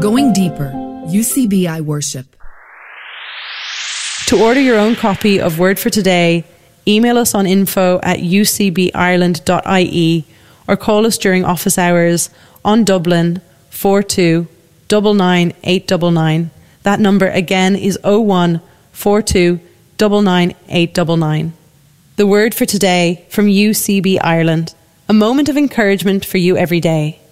Going deeper, UCB Worship. To order your own copy of Word for Today, email us on info@ucbireland.ie or call us during office hours on Dublin 42 99 899. That number again is 01 42 99 899. The Word for Today from UCB Ireland. A moment of encouragement for you every day.